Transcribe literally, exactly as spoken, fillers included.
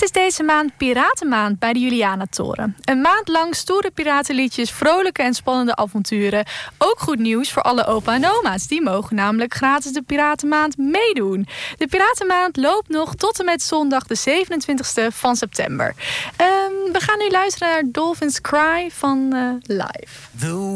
is deze maand Piratenmaand bij de Julianatoren. Een maand lang stoere piratenliedjes, vrolijke en spannende avonturen. Ook goed nieuws voor alle opa en oma's. Die mogen namelijk gratis de Piratenmaand meedoen. De Piratenmaand loopt nog tot en met zondag de zevenentwintigste van september. Um, we gaan nu luisteren naar Dolphins Cry van uh, Live.